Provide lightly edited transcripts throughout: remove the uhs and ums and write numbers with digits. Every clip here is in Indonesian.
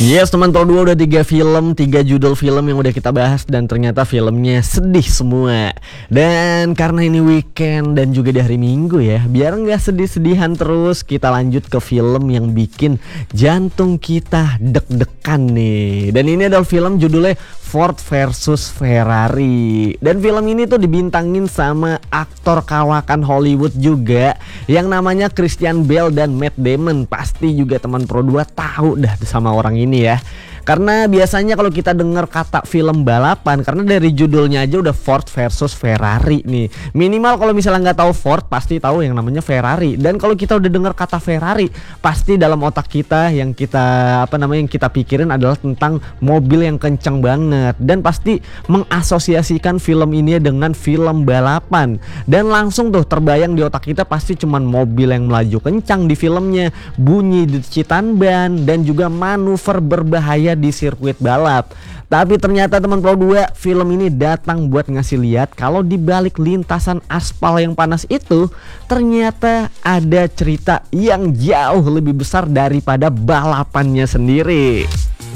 Yes teman Pro 2, udah 3 judul film yang udah kita bahas dan ternyata filmnya sedih semua. Dan karena ini weekend dan juga di hari Minggu ya, biar nggak sedih-sedihan terus, kita lanjut ke film yang bikin jantung kita deg-degan nih. Dan ini adalah film judulnya Ford versus Ferrari. Dan film ini tuh dibintangin sama aktor kawakan Hollywood juga yang namanya Christian Bale dan Matt Damon. Pasti juga teman Pro 2 tahu dah sama orang ini ya. Karena biasanya kalau kita dengar kata film balapan, karena dari judulnya aja udah Ford versus Ferrari nih. Minimal kalau misalnya nggak tahu Ford, pasti tahu yang namanya Ferrari. Dan kalau kita udah dengar kata Ferrari, pasti dalam otak kita yang kita yang kita pikirin adalah tentang mobil yang kencang banget. Dan pasti mengasosiasikan film ini dengan film balapan. Dan langsung tuh terbayang di otak kita pasti cuman mobil yang melaju kencang di filmnya, bunyi decitan ban, dan juga manuver berbahaya di sirkuit balap. Tapi ternyata teman Pro 2, film ini datang buat ngasih lihat kalau di balik lintasan aspal yang panas itu ternyata ada cerita yang jauh lebih besar daripada balapannya sendiri.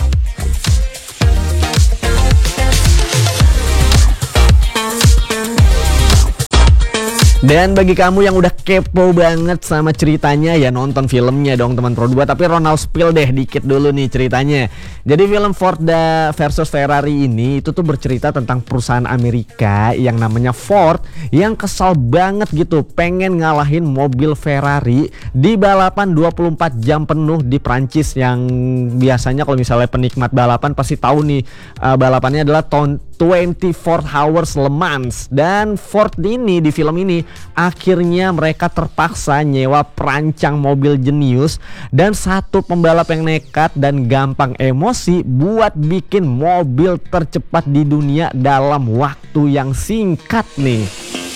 Dan bagi kamu yang udah kepo banget sama ceritanya, ya nonton filmnya dong teman Pro 2. Tapi Ronald spill deh dikit dulu nih ceritanya. Jadi film Ford versus Ferrari ini itu tuh bercerita tentang perusahaan Amerika yang namanya Ford yang kesal banget gitu pengen ngalahin mobil Ferrari di balapan 24 jam penuh di Prancis. Yang biasanya kalau misalnya penikmat balapan pasti tahu nih, balapannya adalah 24 Hours Le Mans. Dan Ford ini di film ini akhirnya mereka terpaksa nyewa perancang mobil jenius dan satu pembalap yang nekat dan gampang emosi buat bikin mobil tercepat di dunia dalam waktu yang singkat nih.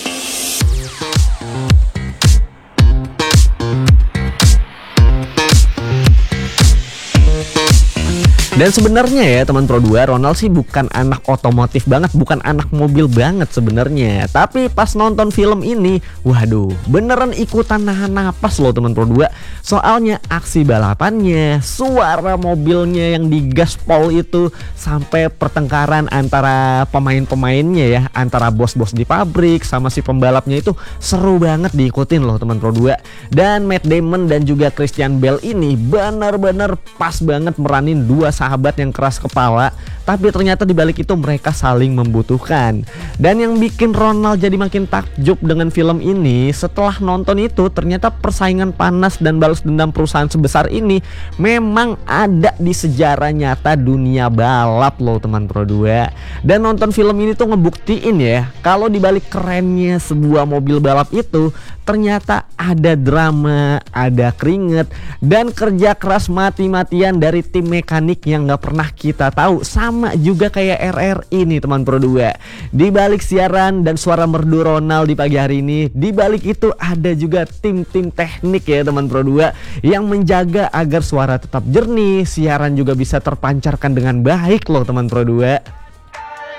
Dan sebenarnya ya teman Pro 2, Ronald sih bukan anak otomotif banget, bukan anak mobil banget sebenarnya. Tapi pas nonton film ini, waduh, beneran ikutan nahan napas loh teman Pro 2. Soalnya aksi balapannya, suara mobilnya yang digaspol itu, sampai pertengkaran antara pemain-pemainnya ya, antara bos-bos di pabrik sama si pembalapnya itu seru banget diikutin loh teman Pro 2. Dan Matt Damon dan juga Christian Bale ini benar-benar pas banget meranin dua sahabat yang keras kepala, tapi ternyata dibalik itu mereka saling membutuhkan. Dan yang bikin Ronald jadi makin takjub dengan film ini, setelah nonton itu ternyata persaingan panas dan balas dendam perusahaan sebesar ini memang ada di sejarah nyata dunia balap loh teman Pro 2. Dan nonton film ini tuh ngebuktiin ya kalau dibalik kerennya sebuah mobil balap itu ternyata ada drama, ada keringet, dan kerja keras mati-matian dari tim mekanik yang gak pernah kita tahu. Sama juga kayak RRI nih teman Pro 2. Di balik siaran dan suara merdu Ronald di pagi hari ini, di balik itu ada juga tim-tim teknik ya teman Pro 2 yang menjaga agar suara tetap jernih, siaran juga bisa terpancarkan dengan baik loh teman Pro 2.